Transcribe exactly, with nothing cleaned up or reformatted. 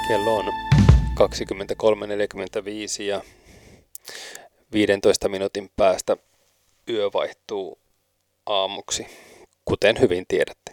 Kello on kaksikymmentäkolme neljäkymmentäviisi ja viidentoista minuutin päästä yö vaihtuu aamuksi, kuten hyvin tiedätte.